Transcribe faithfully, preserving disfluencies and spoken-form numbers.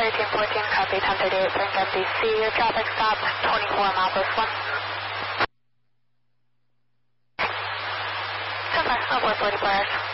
thirteen fourteen, copy ten thirty-eight, Frank M D C. Your traffic stop, twenty-four miles this one. ten five, I'll work forty-four hours.